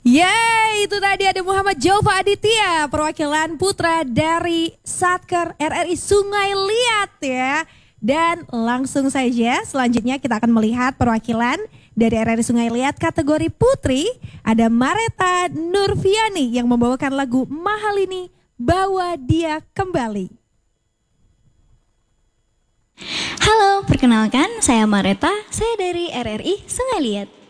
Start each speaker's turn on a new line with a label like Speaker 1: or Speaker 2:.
Speaker 1: Yeay, itu tadi ada Muhammad Jova Aditya, perwakilan putra dari Satker RRI Sungai Liat ya. Dan langsung saja selanjutnya kita akan melihat perwakilan dari RRI Sungai Liat kategori putri. Ada Mareta Nurfiani yang membawakan lagu Mahal Ini, Bawa Dia Kembali.
Speaker 2: Halo, perkenalkan saya Mareta, saya dari RRI Sungai Liat.